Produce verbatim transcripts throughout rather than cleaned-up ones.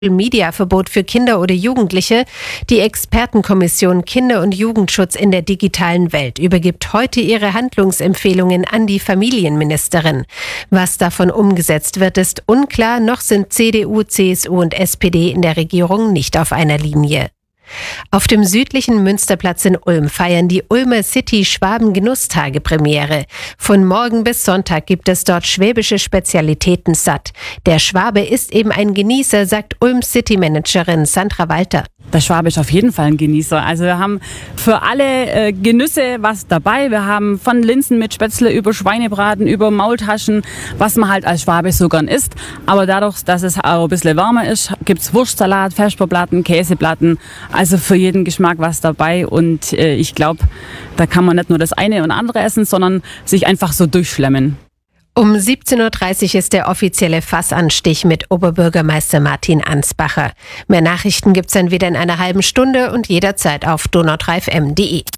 Media-Verbot für Kinder oder Jugendliche. Die Expertenkommission Kinder- und Jugendschutz in der digitalen Welt übergibt heute ihre Handlungsempfehlungen an die Familienministerin. Was davon umgesetzt wird, ist unklar. Noch sind C D U, C S U und S P D in der Regierung nicht auf einer Linie. Auf dem südlichen Münsterplatz in Ulm feiern die Ulmer City Schwaben Genusstage Premiere. Von morgen bis Sonntag gibt es dort schwäbische Spezialitäten satt. Der Schwabe ist eben ein Genießer, sagt Ulm City Managerin Sandra Walter. Der Schwabe ist auf jeden Fall ein Genießer. Also wir haben für alle äh, Genüsse was dabei. Wir haben von Linsen mit Spätzle über Schweinebraten, über Maultaschen, was man halt als Schwabe so gern isst. Aber dadurch, dass es auch ein bisschen wärmer ist, gibt's Wurstsalat, Vesperplatten, Käseplatten. Also für jeden Geschmack was dabei. Und äh, ich glaube, da kann man nicht nur das eine und andere essen, sondern sich einfach so durchschlemmen. Um siebzehn Uhr dreißig ist der offizielle Fassanstich mit Oberbürgermeister Martin Ansbacher. Mehr Nachrichten gibt's dann wieder in einer halben Stunde und jederzeit auf donau drei f m punkt d e.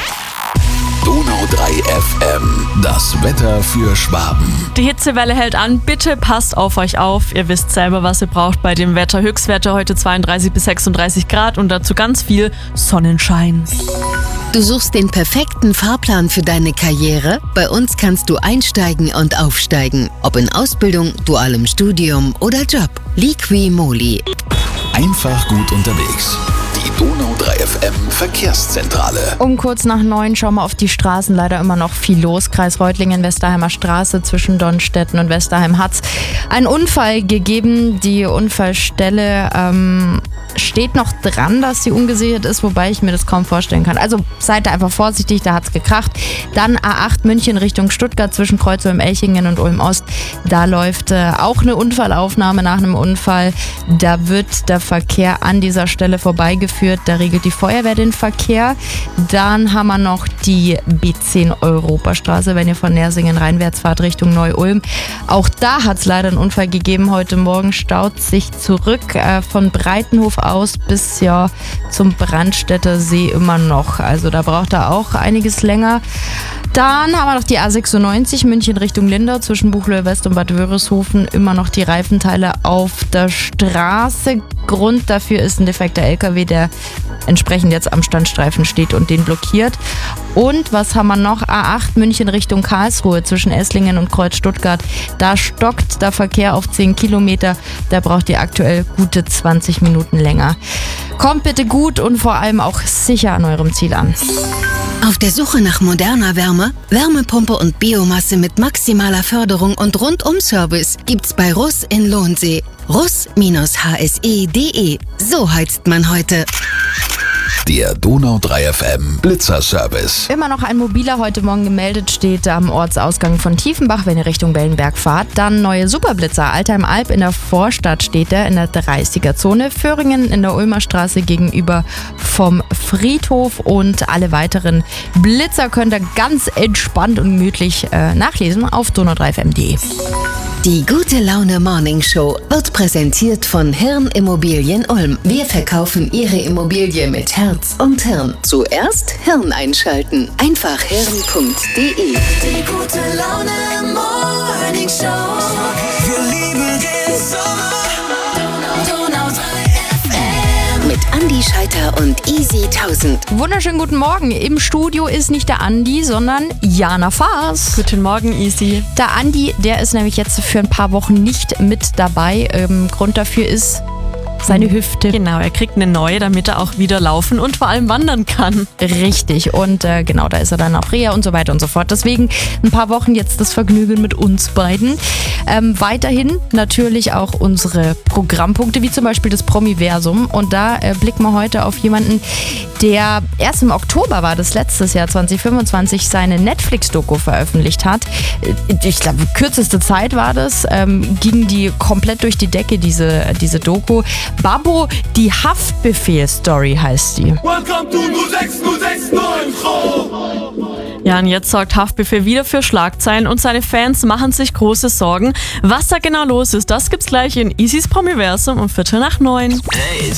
Donau drei F M, das Wetter für Schwaben. Die Hitzewelle hält an, bitte passt auf euch auf. Ihr wisst selber, was ihr braucht bei dem Wetter. Höchstwerte heute zweiunddreißig bis sechsunddreißig Grad und dazu ganz viel Sonnenschein. Du suchst den perfekten Fahrplan für deine Karriere? Bei uns kannst du einsteigen und aufsteigen. Ob in Ausbildung, dualem Studium oder Job. Liqui Moly. Einfach gut unterwegs. Die Donau drei F M Verkehrszentrale. Um kurz nach neun schauen wir auf die Straßen. Leider immer noch viel los. Kreis Reutlingen, Westerheimer Straße zwischen Donnstetten und Westerheim hat's einen Unfall gegeben. Die Unfallstelle ähm, steht noch dran, dass sie ungesichert ist, wobei ich mir das kaum vorstellen kann. Also seid da einfach vorsichtig, da hat's gekracht. Dann A acht München Richtung Stuttgart zwischen Kreuz Ulm-Elchingen und Ulm-Ost. Da läuft äh, auch eine Unfallaufnahme nach einem Unfall. Da wird der Verkehr an dieser Stelle vorbeigeführt. Da regelt die Feuerwehr den Verkehr. Dann haben wir noch die B zehn Europastraße, wenn ihr von Nersingen reinwärts fahrt Richtung Neu-Ulm. Auch da hat es leider einen Unfall gegeben. Heute Morgen staut sich zurück äh, von Breitenhof aus bis ja zum Brandstätter See immer noch. Also da braucht er auch einiges länger. Dann haben wir noch die A sechsundneunzig München Richtung Lindau zwischen Buchloe West und Bad Wörishofen. Immer noch die Reifenteile auf der Straße. Grund dafür ist ein defekter L K W, der entsprechend jetzt am Standstreifen steht und den blockiert. Und was haben wir noch? A acht München Richtung Karlsruhe zwischen Esslingen und Kreuz Stuttgart. Da stockt der Verkehr auf zehn Kilometer. Da braucht ihr aktuell gute zwanzig Minuten länger. Kommt bitte gut und vor allem auch sicher an eurem Ziel an. Auf der Suche nach moderner Wärme, Wärmepumpe und Biomasse mit maximaler Förderung und Rundum-Service gibt's bei Russ in Lohnsee. russ H S E punkt d e. So heizt man heute. Der Donau drei F M Blitzerservice. Immer noch ein mobiler heute Morgen gemeldet, steht am Ortsausgang von Tiefenbach, wenn ihr Richtung Bellenberg fahrt. Dann neue Superblitzer. Altheim-Alb in der Vorstadt steht er in der dreißiger Zone. Föhringen in der Ulmer Straße gegenüber vom Friedhof. Und alle weiteren Blitzer könnt ihr ganz entspannt und gemütlich äh, nachlesen auf donau drei f m punkt d e. Die Gute Laune Morning Show wird präsentiert von Hirn Immobilien Ulm. Wir verkaufen Ihre Immobilie mit Herz und Hirn. Zuerst Hirn einschalten. Einfach hirn punkt d e. Die Gute Laune Morning Show. Wir lieben den Sommer. Donau drei F M. Mit Andi Scheiter und Easy tausend. Wunderschönen guten Morgen. Im Studio ist nicht der Andi, sondern Jana Faas. Guten Morgen, Easy. Der Andi, der ist nämlich jetzt für ein paar Wochen nicht mit dabei. Ähm, Grund dafür ist seine Hüfte. Genau, er kriegt eine neue, damit er auch wieder laufen und vor allem wandern kann. Richtig. Und äh, genau, da ist er dann auf Reha und so weiter und so fort. Deswegen ein paar Wochen jetzt das Vergnügen mit uns beiden. Ähm, weiterhin natürlich auch unsere Programmpunkte, wie zum Beispiel das Promiversum. Und da äh, blicken wir heute auf jemanden, der erst im Oktober war, das letztes Jahr zwanzig fünfundzwanzig, seine Netflix-Doku veröffentlicht hat. Ich glaube, kürzeste Zeit war das. Ähm, ging die komplett durch die Decke, diese, diese Doku. Babbo, die Haftbefehl-Story heißt die. Welcome to null sechs null sechs neun Show. Ja, und jetzt sorgt Haftbefehl wieder für Schlagzeilen und seine Fans machen sich große Sorgen. Was da genau los ist, das gibt's gleich in Easys Promiversum um Viertel nach neun. Hey.